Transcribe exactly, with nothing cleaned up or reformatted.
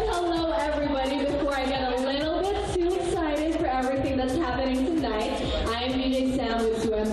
hello everybody. Before I get a little bit too excited for everything that's happening tonight, I'm D J Sam with two M